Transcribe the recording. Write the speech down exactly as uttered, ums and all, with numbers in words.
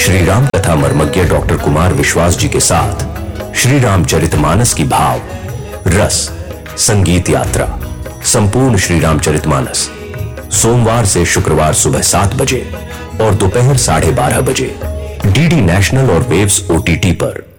श्री राम कथा मर्मज्ञ डॉक्टर कुमार विश्वास जी के साथ श्री रामचरितमानस की भाव रस संगीत यात्रा संपूर्ण श्री रामचरितमानस सोमवार से शुक्रवार सुबह सात बजे और दोपहर साढ़े बारह बजे डीडी नेशनल और वेव्स ओटीटी पर।